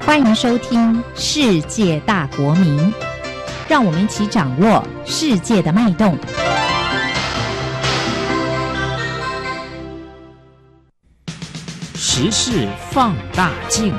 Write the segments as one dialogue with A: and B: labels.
A: 欢迎收听《世界大国民》，让我们一起掌握世界的脉动。
B: 时事放大镜。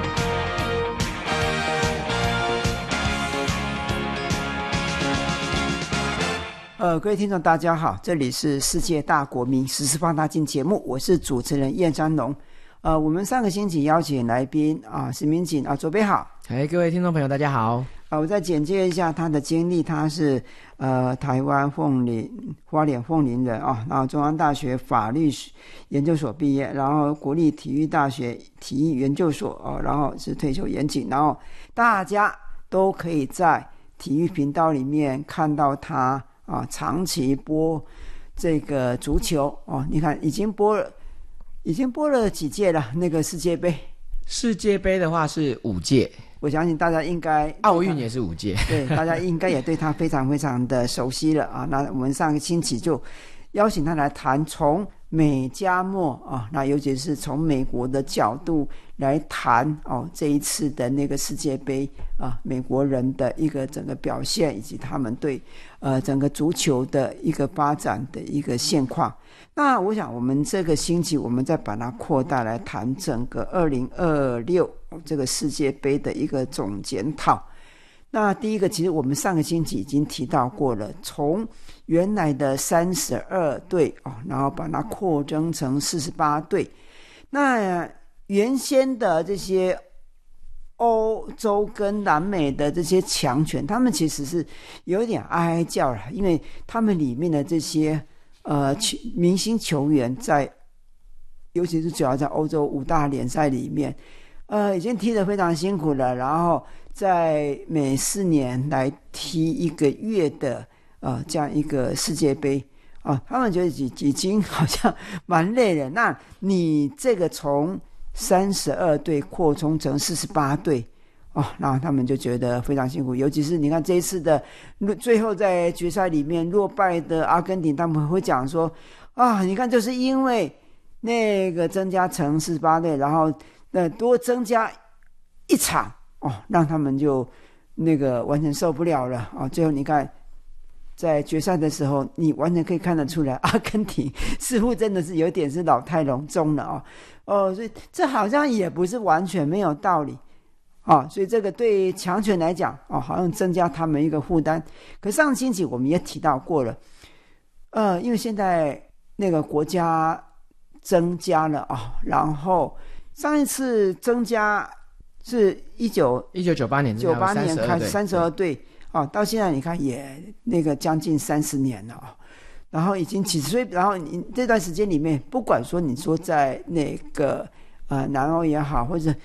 C: 各位听众大家好，这里是世界大国民时事放大镜节目，我是主持人燕山龙。我们上个星期邀请来宾史明锦左边好。
D: 各位听众朋友大家好。
C: 我再简介一下他的经历，他是台湾花莲凤林人然后中央大学法律研究所毕业，然后国立体育大学体育研究所然后是退休严谨，然后大家都可以在体育频道里面看到他长期播这个足球你看已经播了几届了？那个世界杯
D: 的话是5届，
C: 我相信大家应该
D: 奥运也是5届，
C: 对，大家应该也对他非常非常的熟悉了那我们上个星期就邀请他来谈从美加墨那尤其是从美国的角度来谈这一次的那个世界杯美国人的一个整个表现，以及他们对整个足球的一个发展的一个现况。那我想我们这个星期我们再把它扩大来谈整个2026这个世界杯的一个总检讨。那第一个，其实我们上个星期已经提到过了，从原来的32队然后把它扩增成48队。那原先的这些欧洲跟南美的这些强权，他们其实是有点哀哀叫了，因为他们里面的这些明星球员尤其是主要在欧洲5大联赛里面已经踢得非常辛苦了，然后在每4年来踢1个月的这样一个世界杯他们觉得已经好像蛮累了。那你这个从32队扩充成48队那他们就觉得非常辛苦，尤其是你看这一次的最后在决赛里面落败的阿根廷，他们会讲说你看就是因为那个增加成48队，然后多增加1场让他们就那个完全受不了了最后你看在决赛的时候，你完全可以看得出来，阿根廷似乎真的是有点是老态龙钟了所以这好像也不是完全没有道理所以这个对强权来讲好像增加他们一个负担。可上星期我们也提到过了因为现在那个国家增加了然后上一次增加是1998年开始32队到现在你看也那个将近30年了然后已经所以然后你这段时间里面，不管说你说在那个南欧也好，或者